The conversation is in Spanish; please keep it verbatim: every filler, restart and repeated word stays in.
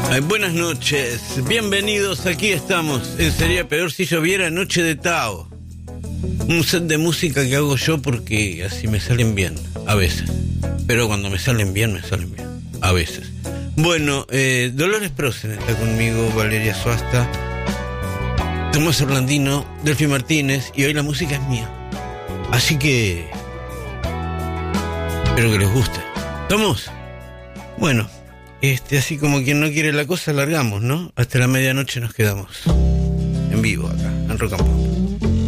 Ay, buenas noches, bienvenidos, aquí estamos en Sería Peor Si Lloviera, Noche de Tao. Un set de música que hago yo porque así me salen bien, a veces. Pero cuando me salen bien, me salen bien, a veces. Bueno, eh, Dolores Prosen está conmigo, Valeria Suasta, Tomás Orlandino, Delphi Martínez, y hoy la música es mía. Así que espero que les guste. ¿Estamos? Bueno, este, así como quien no quiere la cosa, largamos, ¿no? Hasta la medianoche nos quedamos en vivo acá, en Rock and Pop.